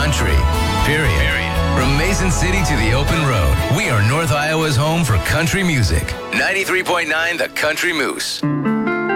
country. Period. From Mason City to the open road, we are North Iowa's home for country music. 93.9 The Country Moose.